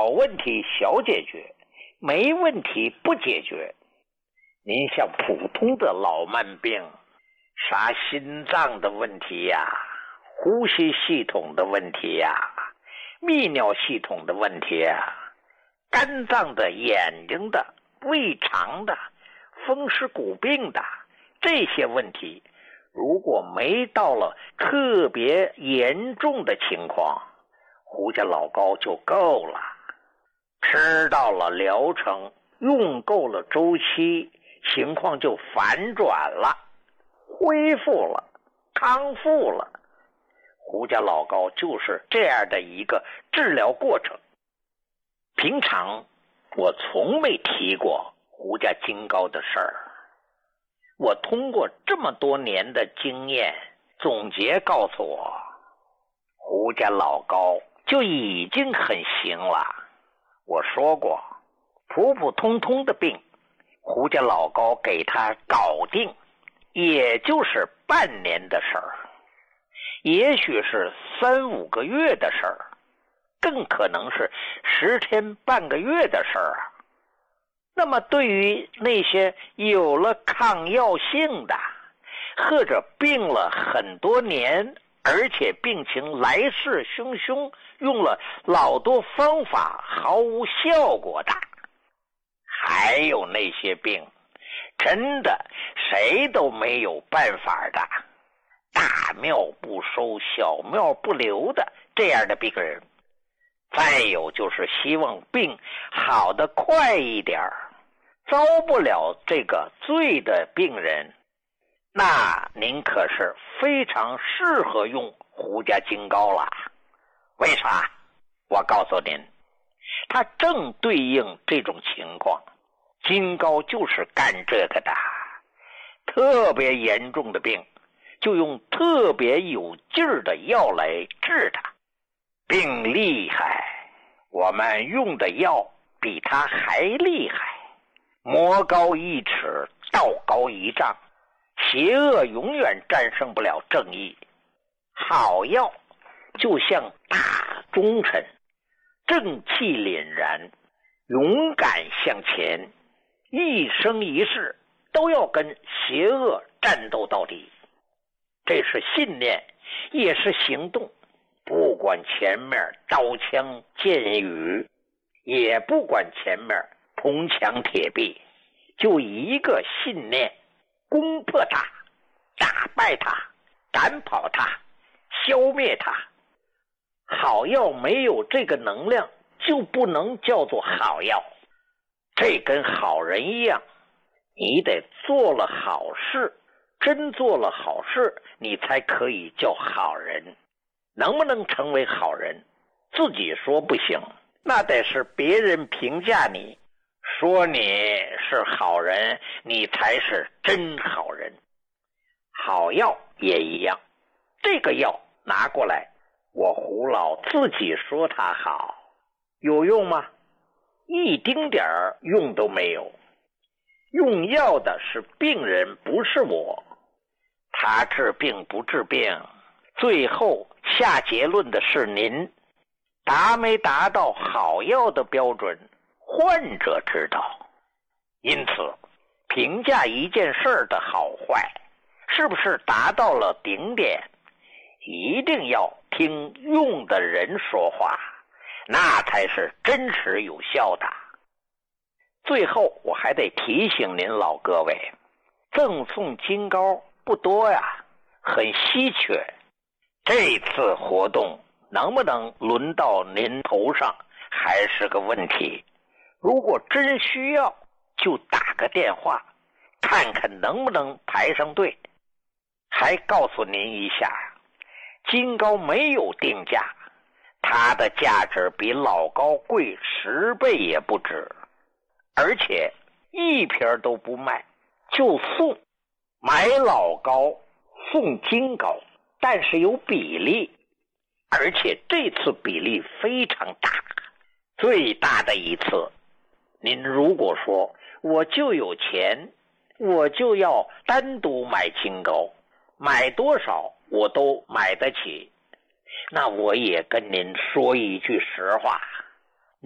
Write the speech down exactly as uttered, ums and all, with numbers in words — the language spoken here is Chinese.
小问题小解决，没问题不解决。您像普通的老慢病，啥心脏的问题呀，呼吸系统的问题呀，泌尿系统的问题呀，肝脏的、眼睛的、胃肠的、风湿骨病的，这些问题如果没到了特别严重的情况，胡家老高就够了。吃到了疗程，用够了周期，情况就反转了，恢复了，康复了。胡家老高就是这样的一个治疗过程。平常我从没提过胡家金高的事儿，我通过这么多年的经验总结告诉我，胡家老高就已经很行了。我说过，普普通通的病，胡家老高给他搞定，也就是半年的事儿，也许是三五个月的事儿，更可能是十天半个月的事儿啊。那么对于那些有了抗药性的，或者病了很多年，而且病情来势汹汹，用了老多方法毫无效果的，还有那些病真的谁都没有办法的，大庙不收小庙不留的这样的病人，再有就是希望病好得快一点，遭不了这个罪的病人，那您可是非常适合用胡家金膏了。为啥？我告诉您，它正对应这种情况，金膏就是干这个的。特别严重的病，就用特别有劲儿的药来治它。病厉害，我们用的药比它还厉害。魔高一尺，道高一丈，邪恶永远战胜不了正义。好药就像大忠臣，正气凛然，勇敢向前，一生一世都要跟邪恶战斗到底。这是信念，也是行动。不管前面刀枪剑雨，也不管前面铜墙铁壁，就一个信念，攻破它，打败它，赶跑它，消灭它。好药没有这个能量，就不能叫做好药。这跟好人一样，你得做了好事，真做了好事，你才可以叫好人。能不能成为好人，自己说不行，那得是别人评价你，说你是好人，你才是真好人。好药也一样，这个药拿过来，我胡老自己说它好，有用吗？一丁点儿用都没有。用药的是病人，不是我。他治病不治病，最后下结论的是您。达没达到好药的标准，患者知道。因此评价一件事的好坏，是不是达到了顶点，一定要听用的人说话，那才是真实有效的。最后我还得提醒您老各位，赠送金膏不多呀，很稀缺。这次活动能不能轮到您头上还是个问题。如果真需要，就打个电话，看看能不能排上队。还告诉您一下，金膏没有定价，它的价值比老膏贵十倍也不止，而且一瓶都不卖，就送。买老膏送金膏，但是有比例，而且这次比例非常大，最大的一次。您如果说我就有钱，我就要单独买金膏，买多少我都买得起，那我也跟您说一句实话，